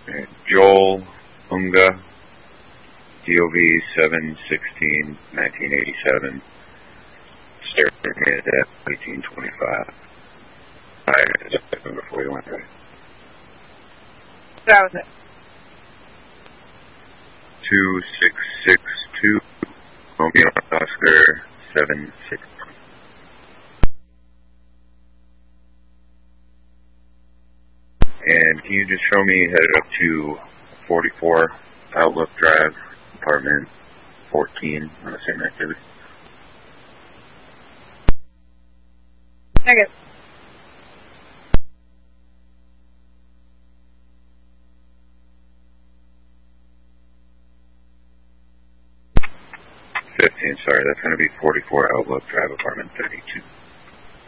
Joel Unga, DOV 7/16/1987, started at 1825. Before you went there. That was it. 2662, Romeo Oscar 76. And can you just show me headed up to 44 Outlook Drive, apartment 14 on the same activity? Negative. Sorry, that's going to be 44 Outlook Drive, apartment 32.